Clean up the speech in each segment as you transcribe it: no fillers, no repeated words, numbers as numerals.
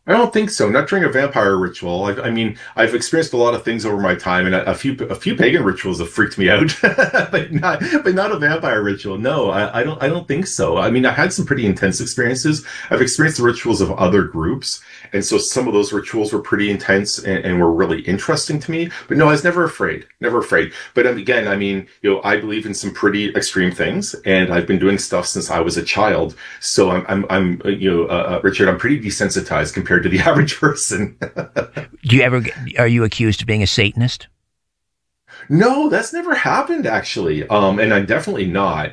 I don't think so. Not during a vampire ritual. I mean, I've experienced a lot of things over my time, and a few pagan rituals have freaked me out, but not a vampire ritual. No, I don't think so. I mean, I had some pretty intense experiences. I've experienced the rituals of other groups, and so some of those rituals were pretty intense and were really interesting to me. But no, I was never afraid, never afraid. But again, I mean, I believe in some pretty extreme things, and I've been doing stuff since I was a child. So Richard, I'm pretty desensitized compared to the average person. Are you accused of being a Satanist? No, that's never happened actually. And I'm definitely not.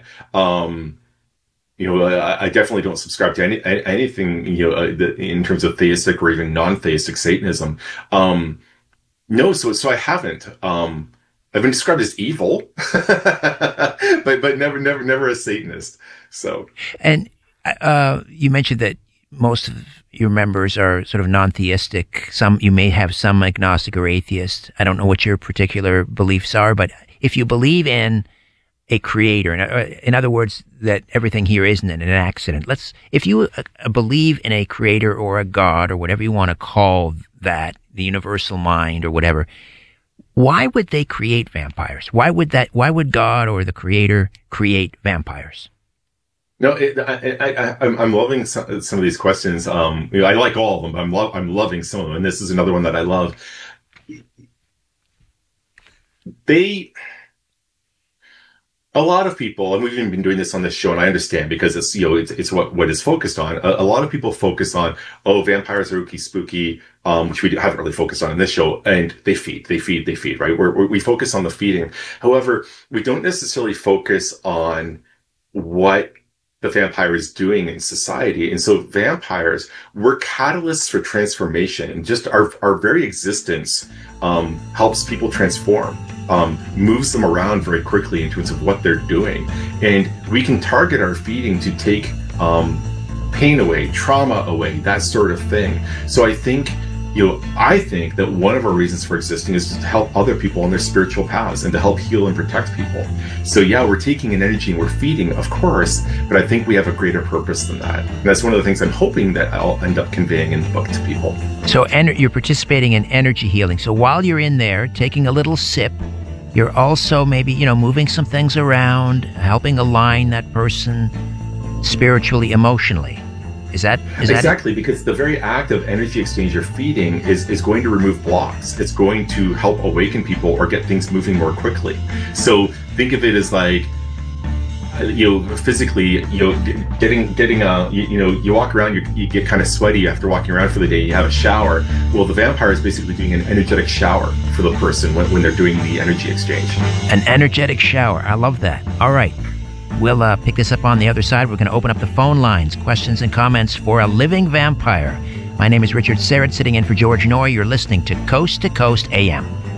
I definitely don't subscribe to anything, in terms of theistic or even non-theistic Satanism. No, so I haven't. I've been described as evil, but never a Satanist. So, and you mentioned that most of your members are sort of non-theistic. You may have some agnostic or atheist. I don't know what your particular beliefs are, but if you believe in a creator, in other words, that everything here isn't an accident. If you believe in a creator or a God or whatever you want to call that, the universal mind or whatever, why would they create vampires? Why would God or the creator create vampires? No, I'm loving some of these questions. I like all of them, but I'm loving some of them, and this is another one that I love. A lot of people, and we've even been doing this on this show, and I understand because it's what is focused on. A lot of people focus on, vampires are ooky spooky, which we haven't really focused on in this show, and they feed, right? We focus on the feeding. However, we don't necessarily focus on what the vampire is doing in society. And so vampires were catalysts for transformation, and just our very existence helps people transform, moves them around very quickly in terms of what they're doing. And we can target our feeding to take pain away, trauma away, that sort of thing. So I think that one of our reasons for existing is to help other people on their spiritual paths and to help heal and protect people. So yeah, we're taking an energy and we're feeding, of course, but I think we have a greater purpose than that. And that's one of the things I'm hoping that I'll end up conveying in the book to people. So you're participating in energy healing. So while you're in there taking a little sip, you're also maybe, moving some things around, helping align that person spiritually, emotionally. Is that exactly? Because the very act of energy exchange or feeding is going to remove blocks. It's going to help awaken people or get things moving more quickly. So think of it as like, physically, you walk around, you get kind of sweaty after walking around for the day. You have a shower. Well, the vampire is basically doing an energetic shower for the person when they're doing the energy exchange. An energetic shower. I love that. All right. We'll pick this up on the other side. We're going to open up the phone lines, questions and comments for a living vampire. My name is Richard Syrett, sitting in for George Noory. You're listening to Coast AM.